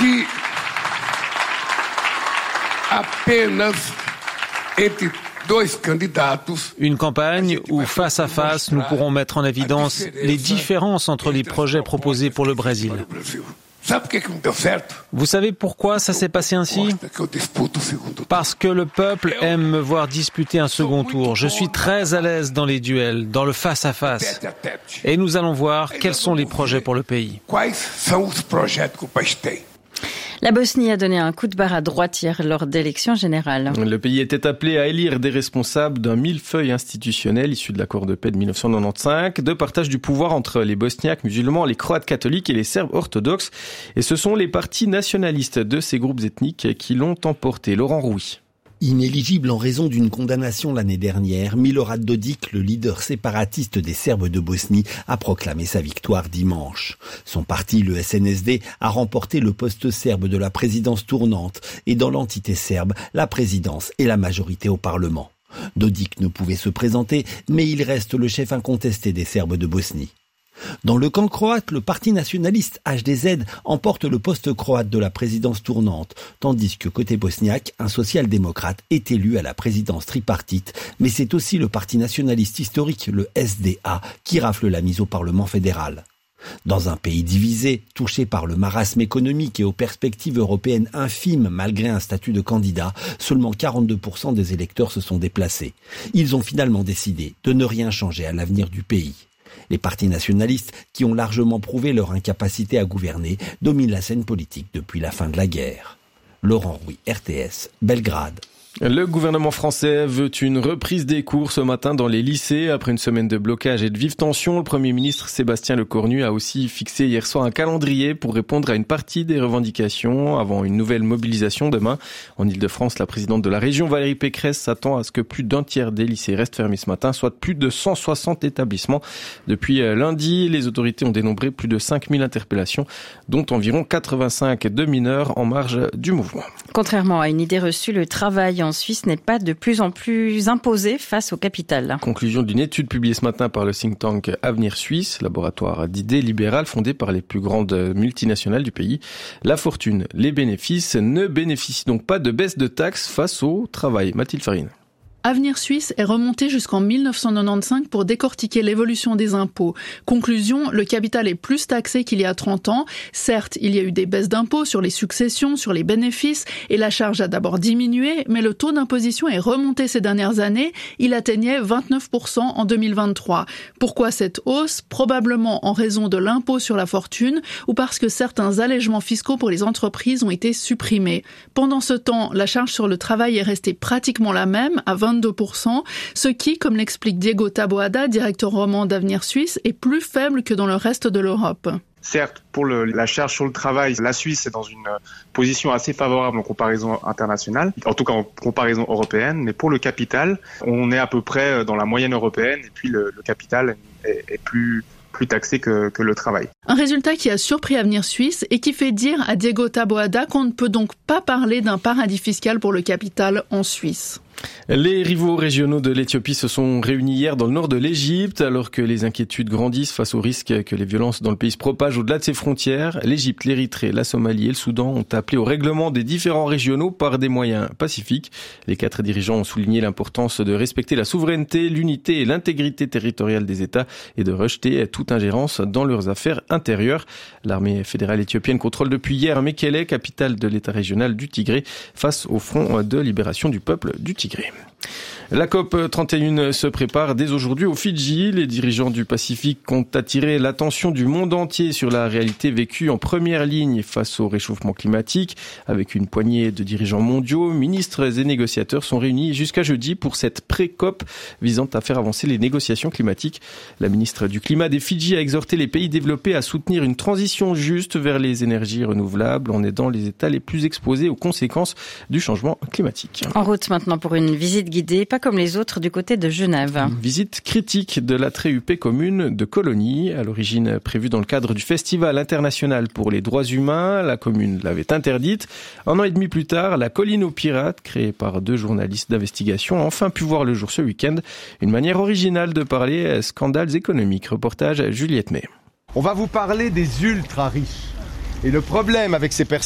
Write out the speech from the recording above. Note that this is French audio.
que apenas entre dois candidatos. Une campagne où, face à face, nous pourrons mettre en évidence les différences entre les projets proposés pour le Brésil. Vous savez pourquoi ça s'est passé ainsi ? Parce que le peuple aime me voir disputer un second tour. Je suis très à l'aise dans les duels, dans le face-à-face. Et nous allons voir quels sont les projets pour le pays. La Bosnie a donné un coup de barre à droite hier lors d'élections générales. Le pays était appelé à élire des responsables d'un millefeuille institutionnel issu de l'accord de paix de 1995, de partage du pouvoir entre les Bosniaques musulmans, les Croates catholiques et les Serbes orthodoxes. Et ce sont les partis nationalistes de ces groupes ethniques qui l'ont emporté. Laurent Rouy. Inéligible en raison d'une condamnation l'année dernière, Milorad Dodik, le leader séparatiste des Serbes de Bosnie, a proclamé sa victoire dimanche. Son parti, le SNSD, a remporté le poste serbe de la présidence tournante et dans l'entité serbe, la présidence et la majorité au Parlement. Dodik ne pouvait se présenter, mais il reste le chef incontesté des Serbes de Bosnie. Dans le camp croate, le parti nationaliste HDZ emporte le poste croate de la présidence tournante, tandis que côté bosniaque, un social-démocrate est élu à la présidence tripartite, mais c'est aussi le parti nationaliste historique, le SDA, qui rafle la mise au Parlement fédéral. Dans un pays divisé, touché par le marasme économique et aux perspectives européennes infimes malgré un statut de candidat, seulement 42% des électeurs se sont déplacés. Ils ont finalement décidé de ne rien changer à l'avenir du pays. Les partis nationalistes, qui ont largement prouvé leur incapacité à gouverner, dominent la scène politique depuis la fin de la guerre. Laurent Rouy, RTS, Belgrade. Le gouvernement français veut une reprise des cours ce matin dans les lycées. Après une semaine de blocage et de vives tensions, le Premier ministre Sébastien Lecornu a aussi fixé hier soir un calendrier pour répondre à une partie des revendications avant une nouvelle mobilisation demain. En Ile-de-France, la présidente de la région, Valérie Pécresse, s'attend à ce que plus d'un tiers des lycées restent fermés ce matin, soit plus de 160 établissements. Depuis lundi, les autorités ont dénombré plus de 5000 interpellations, dont environ 85 de mineurs en marge du mouvement. Contrairement à une idée reçue, le travail en Suisse n'est pas de plus en plus imposé face au capital. Conclusion d'une étude publiée ce matin par le think tank Avenir Suisse, laboratoire d'idées libérales fondé par les plus grandes multinationales du pays. La fortune, les bénéfices ne bénéficient donc pas de baisse de taxes face au travail. Mathilde Farine. Avenir Suisse est remonté jusqu'en 1995 pour décortiquer l'évolution des impôts. Conclusion, le capital est plus taxé qu'il y a 30 ans. Certes, il y a eu des baisses d'impôts sur les successions, sur les bénéfices, et la charge a d'abord diminué, mais le taux d'imposition est remonté ces dernières années. Il atteignait 29% en 2023. Pourquoi cette hausse ? Probablement en raison de l'impôt sur la fortune ou parce que certains allègements fiscaux pour les entreprises ont été supprimés. Pendant ce temps, la charge sur le travail est restée pratiquement la même, à 22%, ce qui, comme l'explique Diego Taboada, directeur roman d'Avenir Suisse, est plus faible que dans le reste de l'Europe. Certes, pour la charge sur le travail, la Suisse est dans une position assez favorable en comparaison internationale, en tout cas en comparaison européenne, mais pour le capital, on est à peu près dans la moyenne européenne et puis le capital est plus taxé que le travail. Un résultat qui a surpris Avenir Suisse et qui fait dire à Diego Taboada qu'on ne peut donc pas parler d'un paradis fiscal pour le capital en Suisse. Les rivaux régionaux de l'Éthiopie se sont réunis hier dans le nord de l'Égypte, alors que les inquiétudes grandissent face au risque que les violences dans le pays se propagent au-delà de ses frontières. L'Égypte, l'Érythrée, la Somalie et le Soudan ont appelé au règlement des différends régionaux par des moyens pacifiques. Les 4 dirigeants ont souligné l'importance de respecter la souveraineté, l'unité et l'intégrité territoriale des États et de rejeter toute ingérence dans leurs affaires intérieures. L'armée fédérale éthiopienne contrôle depuis hier Mekele, capitale de l'État régional du Tigré, face au Front de libération du peuple du Tigré. La COP 31 se prépare dès aujourd'hui aux Fidji. Les dirigeants du Pacifique comptent attirer l'attention du monde entier sur la réalité vécue en première ligne face au réchauffement climatique. Avec une poignée de dirigeants mondiaux, ministres et négociateurs sont réunis jusqu'à jeudi pour cette pré-COP visant à faire avancer les négociations climatiques. La ministre du Climat des Fidji a exhorté les pays développés à soutenir une transition juste vers les énergies renouvelables en aidant les États les plus exposés aux conséquences du changement climatique. En route maintenant pour une visite guidée, pas comme les autres du côté de Genève. Une visite critique de la très huppée commune de Colonie, à l'origine prévue dans le cadre du Festival international pour les droits humains. La commune l'avait interdite. 1 an et demi plus tard, la Colline aux pirates, créée par 2 journalistes d'investigation, a enfin pu voir le jour ce week-end. Une manière originale de parler scandales économiques. Reportage Juliette May. On va vous parler des ultra riches. Et le problème avec ces personnes